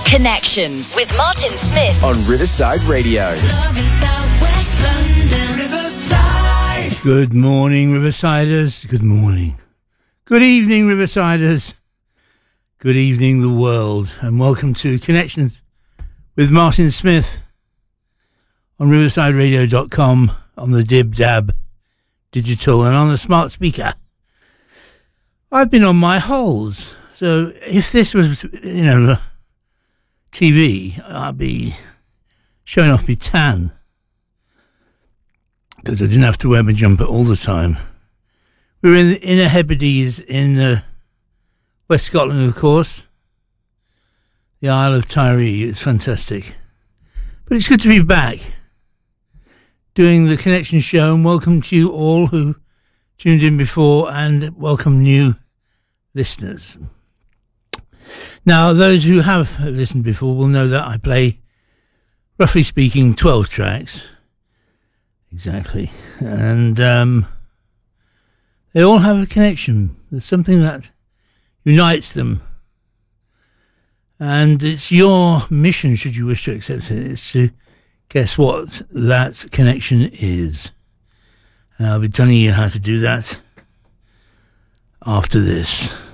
Connections with Martin Smith on Riverside Radio. Love in Southwest London. Riverside. Good morning, Riversiders. Good morning. Good evening, Riversiders. Good evening, the world. And welcome to Connections with Martin Smith on riversideradio.com, on the Dib Dab Digital, and on the smart speaker. I've been on my holes. So if this was, TV, I'd be showing off my tan, because I didn't have to wear my jumper all the time. We were in the Inner Hebrides in West Scotland, of course. The Isle of Tiree. It's fantastic. But it's good to be back doing the Connection show, and welcome to you all who tuned in before, and welcome new listeners. Now, those who have listened before will know that I play, roughly speaking, 12 tracks. Exactly. And they all have a connection. There's something that unites them. And it's your mission, should you wish to accept it, is to guess what that connection is. And I'll be telling you how to do that after this.